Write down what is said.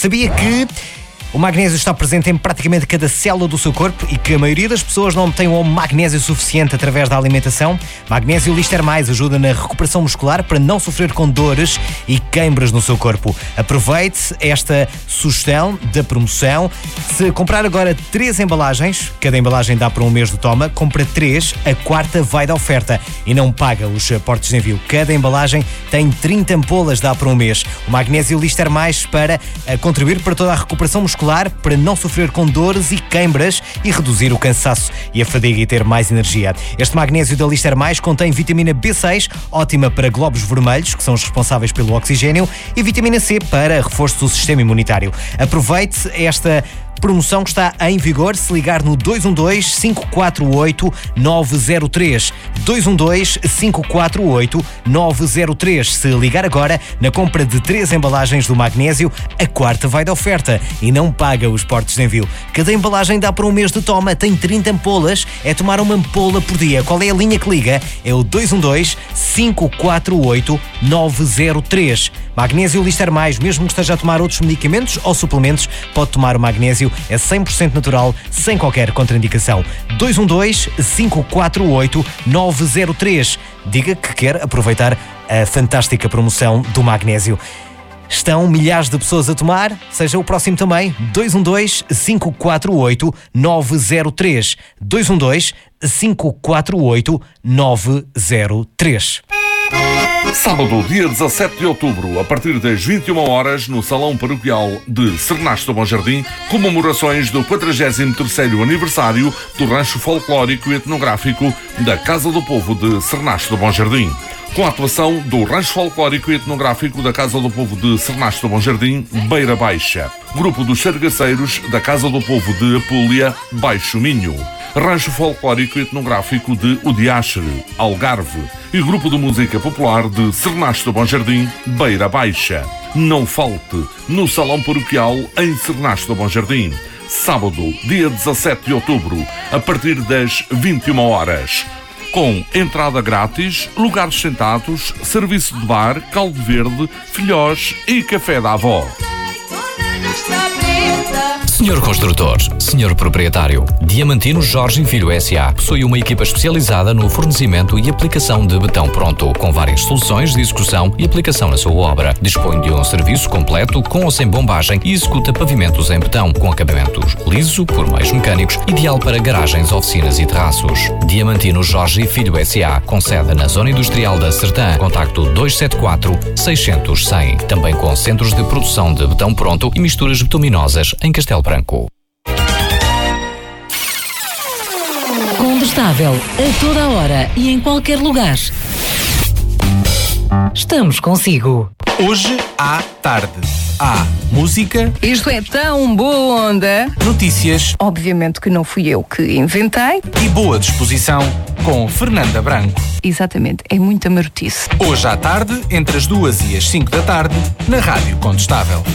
Sabia que o magnésio está presente em praticamente cada célula do seu corpo e que a maioria das pessoas não obtém o magnésio suficiente através da alimentação? Magnésio Lister Mais ajuda na recuperação muscular para não sofrer com dores e queimbras no seu corpo. Aproveite esta sugestão da promoção. Se comprar agora 3 embalagens, cada embalagem dá para um mês de toma, compra 3, a quarta vai da oferta e não paga os portos de envio. Cada embalagem tem 30 ampolas, dá para um mês. O Magnésio Lister Mais para contribuir para toda a recuperação muscular, para não sofrer com dores e queimbras e reduzir o cansaço e a fadiga e ter mais energia. Este magnésio da Lister Mais contém vitamina B6, ótima para glóbulos vermelhos, que são os responsáveis pelo oxigênio, e vitamina C para reforço do sistema imunitário. Aproveite esta promoção que está em vigor se ligar no 212-548-903. 212-548-903. Se ligar agora, na compra de 3 embalagens do magnésio, a quarta vai da oferta e não paga os portos de envio. Cada embalagem dá para um mês de toma, tem 30 ampolas, é tomar uma ampola por dia. Qual é a linha que liga? É o 212-548-903. Magnésio Lister Mais, mesmo que esteja a tomar outros medicamentos ou suplementos, pode tomar o magnésio, é 100% natural, sem qualquer contraindicação. 212-548-903. Diga que quer aproveitar a fantástica promoção do magnésio. Estão milhares de pessoas a tomar, seja o próximo também. 212-548-903. 212-548-903. Sábado, dia 17 de outubro, a partir das 21 horas, no Salão Paroquial de Cernache do Bom Jardim, comemorações do 43º aniversário do Rancho Folclórico e Etnográfico da Casa do Povo de Cernache do Bom Jardim. Com a atuação do Rancho Folclórico e Etnográfico da Casa do Povo de Cernache do Bom Jardim, Beira Baixa. Grupo dos Sargaceiros da Casa do Povo de Apulia, Baixo Minho. Rancho Folclórico e Etnográfico de Udiaxere, Algarve. E Grupo de Música Popular de Cernache do Bom Jardim, Beira Baixa. Não falte no Salão Paroquial em Cernache do Bom Jardim. Sábado, dia 17 de outubro, a partir das 21 horas. Com entrada grátis, lugares sentados, serviço de bar, caldo verde, filhós e café da avó. Senhor Construtor, Senhor Proprietário, Diamantino Jorge Filho S.A. possui uma equipa especializada no fornecimento e aplicação de betão pronto, com várias soluções de execução e aplicação na sua obra. Dispõe de um serviço completo com ou sem bombagem e executa pavimentos em betão, com acabamentos liso por meios mecânicos, ideal para garagens, oficinas e terraços. Diamantino Jorge Filho S.A. com sede na Zona Industrial da Sertã. Contacto 274-600-100. Também com centros de produção de betão pronto e misturas bituminosas em Castelo Branco. Combustável a toda a hora e em qualquer lugar. Estamos consigo. Hoje à tarde. Há música. Isto é tão boa onda. Notícias. Obviamente que não fui eu que inventei. E boa disposição com Fernanda Branco. Exatamente, é muita marotice. Hoje à tarde, entre as 2 e as 5 da tarde, na Rádio Contestável.